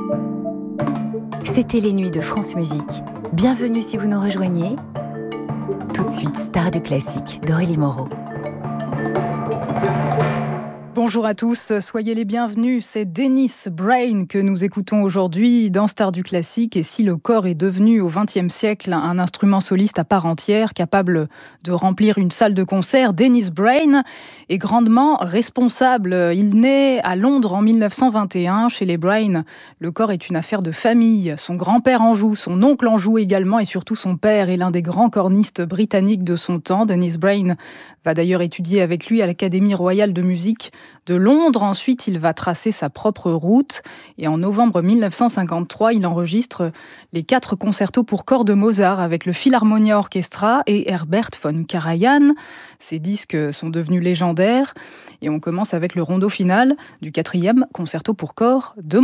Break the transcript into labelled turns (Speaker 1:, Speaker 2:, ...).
Speaker 1: C'était les nuits de France Musique. Bienvenue si vous nous rejoignez. Tout de suite, Star du classique d'Aurélie Moreau.
Speaker 2: Bonjour à tous, soyez les bienvenus. C'est Dennis Brain que nous écoutons aujourd'hui dans Star du classique. Et si le corps est devenu au XXe siècle un instrument soliste à part entière, capable de remplir une salle de concert, Dennis Brain est grandement responsable. Il naît à Londres en 1921. Chez les Brain, le corps est une affaire de famille. Son grand-père en joue, son oncle en joue également, et surtout son père est l'un des grands cornistes britanniques de son temps. Dennis Brain va d'ailleurs étudier avec lui à l'Académie royale de musique de Londres. Ensuite, il va tracer sa propre route. Et en novembre 1953, il enregistre les 4 concertos pour corps de Mozart avec le Philharmonia Orchestra et Herbert von Karajan. Ces disques sont devenus légendaires. Et on commence avec le rondo final du 4e concerto pour corps de